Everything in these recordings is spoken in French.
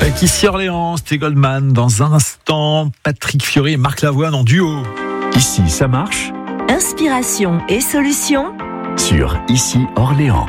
Ici Orléans, c'était Goldman. Dans un instant, Patrick Fiori et Marc Lavoine en duo. Ici, ça marche. Inspiration et solutions Sur Ici Orléans.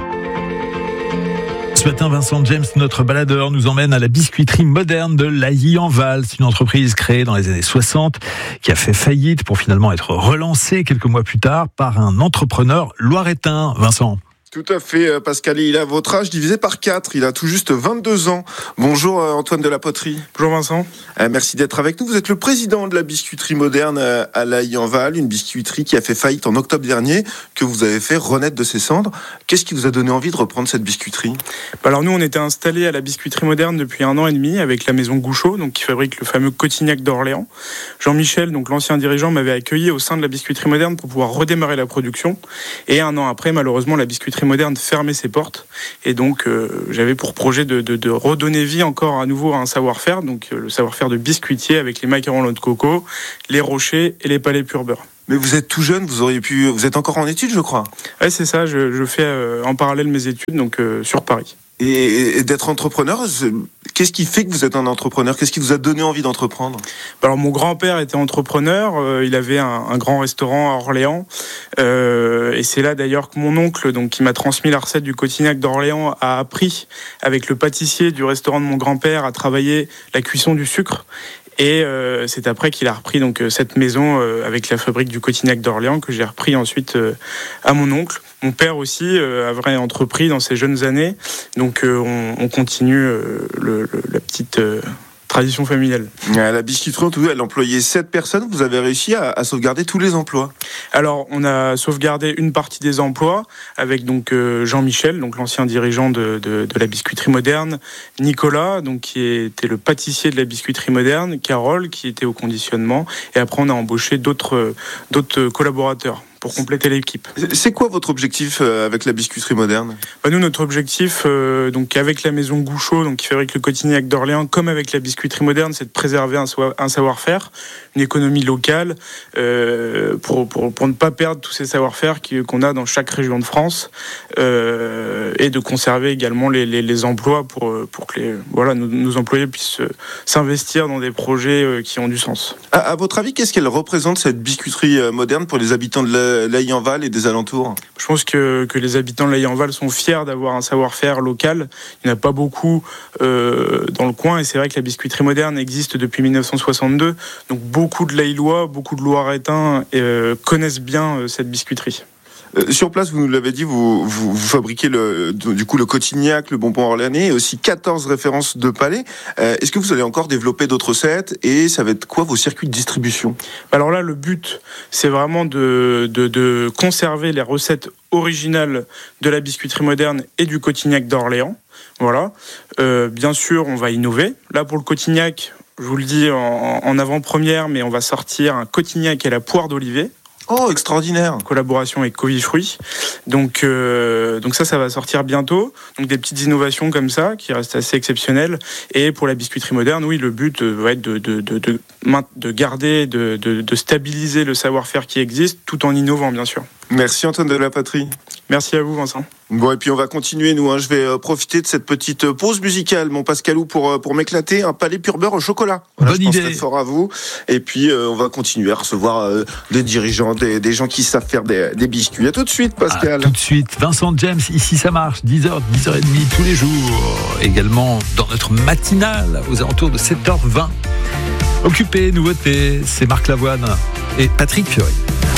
Ce matin, Vincent James, notre baladeur, nous emmène à la biscuiterie moderne de Lailly-en-Val. C'est une entreprise créée dans les années 60 qui a fait faillite pour finalement être relancée quelques mois plus tard par un entrepreneur loiretain. Vincent. Tout à fait, Pascal. Il a votre âge divisé par 4. Il a tout juste 22 ans. Bonjour, Antoine de la Poterie. Bonjour Vincent. Merci d'être avec nous. Vous êtes le président de la biscuiterie moderne à Lailly-en-Val, une biscuiterie qui a fait faillite en octobre dernier, que vous avez fait renaître de ses cendres. Qu'est-ce qui vous a donné envie de reprendre cette biscuiterie ? Alors nous, on était installés à la biscuiterie moderne depuis 1 an et demi avec la maison Gouchot, donc qui fabrique le fameux Cotignac d'Orléans. Jean-Michel, donc l'ancien dirigeant, m'avait accueilli au sein de la biscuiterie moderne pour pouvoir redémarrer la production. Et 1 an après, malheureusement, la biscuiterie moderne fermait ses portes. Et donc, j'avais pour projet de redonner vie encore à nouveau à un savoir-faire, donc le savoir-faire de biscuitier avec les macarons noix de coco, les rochers et les palais pur beurre. Mais vous êtes tout jeune, vous êtes encore en études, je crois. Ouais, c'est ça, je fais en parallèle mes études, donc sur Paris. Et d'être entrepreneur, qu'est-ce qui fait que vous êtes un entrepreneur ? Qu'est-ce qui vous a donné envie d'entreprendre ? Alors mon grand-père était entrepreneur, il avait un grand restaurant à Orléans, et c'est là d'ailleurs que mon oncle, donc qui m'a transmis la recette du Cotignac d'Orléans, a appris avec le pâtissier du restaurant de mon grand-père à travailler la cuisson du sucre. Et c'est après qu'il a repris donc cette maison avec la fabrique du Cotignac d'Orléans que j'ai repris ensuite à mon oncle. Mon père aussi avait entrepris dans ses jeunes années, donc on continue la petite tradition familiale. La biscuiterie, en tout cas, elle employait 7 personnes. Vous avez réussi à sauvegarder tous les emplois. Alors, on a sauvegardé une partie des emplois avec donc Jean-Michel, donc l'ancien dirigeant de la biscuiterie moderne, Nicolas, donc qui était le pâtissier de la biscuiterie moderne, Carole, qui était au conditionnement, et après on a embauché d'autres collaborateurs pour compléter l'équipe. C'est quoi votre objectif avec la biscuiterie moderne ? Nous, notre objectif, donc avec la maison Gouchot, donc qui fabrique le Cotignac d'Orléans, comme avec la biscuiterie moderne, c'est de préserver un savoir-faire, une économie locale, pour ne pas perdre tous ces savoir-faire qu'on a dans chaque région de France, et de conserver également les emplois pour que nos employés puissent s'investir dans des projets qui ont du sens. À votre avis, qu'est-ce qu'elle représente cette biscuiterie moderne pour les habitants de Lailly-en-Val et des alentours ? Je pense que les habitants de Lailly-en-Val sont fiers d'avoir un savoir-faire local. Il n'y en a pas beaucoup dans le coin, et c'est vrai que la biscuiterie moderne existe depuis 1962. Donc beaucoup de Laillois, beaucoup de Loiretains connaissent bien cette biscuiterie. Sur place, vous nous l'avez dit, vous fabriquez le Cotignac, le bonbon orléanais, et aussi 14 références de palais. Est-ce que vous allez encore développer d'autres recettes, et ça va être quoi vos circuits de distribution ? Alors là, le but, c'est vraiment de conserver les recettes originales de la biscuiterie moderne et du Cotignac d'Orléans. Voilà. Bien sûr, on va innover. Là, pour le Cotignac, je vous le dis en avant-première, mais on va sortir un Cotignac à la poire d'Olivet. Oh, extraordinaire! En collaboration avec Covifruit. Donc ça va sortir bientôt. Donc des petites innovations comme ça, qui restent assez exceptionnelles. Et pour la biscuiterie moderne, oui, le but va être de garder, de stabiliser le savoir-faire qui existe, tout en innovant, bien sûr. Merci Antoine de la Patrie. Merci à vous, Vincent. Bon, et puis on va continuer, nous. Je vais profiter de cette petite pause musicale, mon Pascalou, pour m'éclater un palais pur beurre au chocolat. Voilà, bonne je idée. Penserai fort à vous. Et puis on va continuer à recevoir des dirigeants, des gens qui savent faire des biscuits. À tout de suite, Pascal. À tout de suite. Vincent James, ici ça marche, 10h, 10h30 tous les jours. Également dans notre matinale aux alentours de 7h20. Occupé, nouveauté, c'est Marc Lavoine et Patrick Fiori.